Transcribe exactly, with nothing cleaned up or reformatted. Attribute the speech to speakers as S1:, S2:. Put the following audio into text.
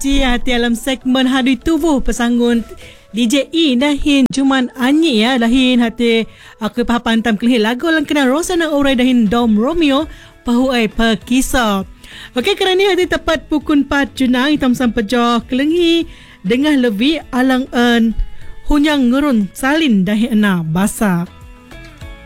S1: Ci hati alam segmen Hadui Tubuh Pesanggun D J E dahin cuman anyi ya dahin hati aku pahapantam kelih lagu lang kena Rosana Orai dahin Dom Romeo pahuai pakisah. Okey, kerana ni hati tepat pukul empat junang hitam sampai joh kelenghi dengah lebih alang en hunyang ngurun salin dahin ena basa.